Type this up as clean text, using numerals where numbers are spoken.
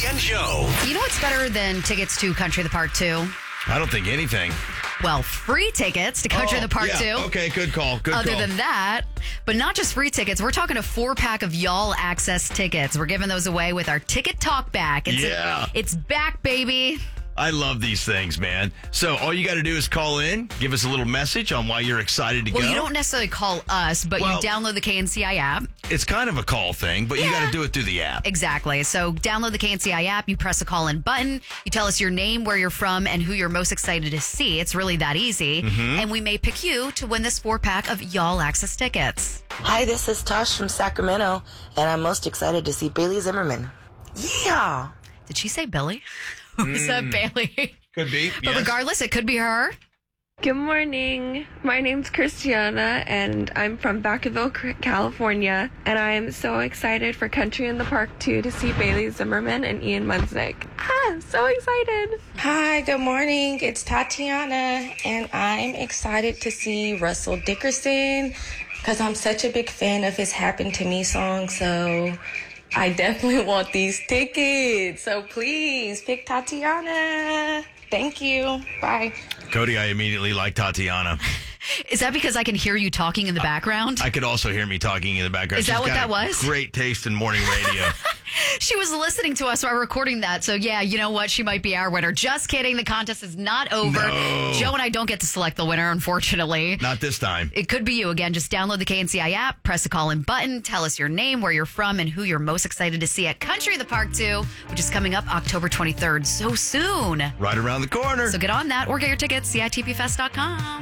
and Joe. You know what's better than tickets to Country in the Park 2? I don't think anything. Well, free tickets to Country in the Park 2. Okay, good call. Other than that, but not just free tickets. We're talking a 4-pack of Y'all Access tickets. We're giving those away with our Ticket Talk Back. It's back, baby. I love these things, man. So all you got to do is call in, give us a little message on why you're excited to go. Well, you don't necessarily call us, but you download the KNCI app. It's kind of a call thing, but you got to do it through the app. Exactly. So download the KNCI app. You press a call-in button. You tell us your name, where you're from, and who you're most excited to see. It's really that easy. And we may pick you to win this 4-pack of Y'all Access tickets. Hi, this is Tosh from Sacramento, and I'm most excited to see Bailey Zimmerman. Yeah. Did she say Billy? Who's that Bailey? Could be. But regardless, it could be her. Good morning. My name's Christiana, and I'm from Vacaville, California. And I'm so excited for Country in the Park 2 to see Bailey Zimmerman and Ian Munznick. So excited. Hi, good morning. It's Tatiana, and I'm excited to see Russell Dickerson because I'm such a big fan of his Happen to Me song. So I definitely want these tickets. So please pick Tatiana. Thank you. Bye. Cody, I immediately like Tatiana. Is that because I can hear you talking in the background? I could also hear me talking in the background. Is that what that was? Great taste in morning radio. She was listening to us while recording that. So, yeah, you know what? She might be our winner. Just kidding. The contest is not over. No. Joe and I don't get to select the winner, unfortunately. Not this time. It could be you. Again, just download the KNCI app, press the call-in button, tell us your name, where you're from, and who you're most excited to see at Country in the Park 2, which is coming up October 23rd. So soon. Right around the corner. So get on that or get your tickets, CITPFest.com.